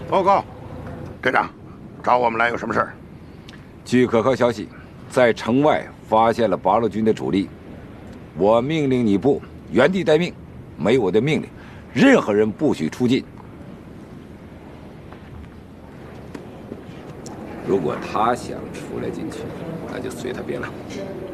报告，队长，找我们来有什么事儿？ 据可靠消息，在城外发现了八路军的主力，我命令你部原地待命，没我的命令，任何人不许出进。如果他想出来进去，那就随他便了。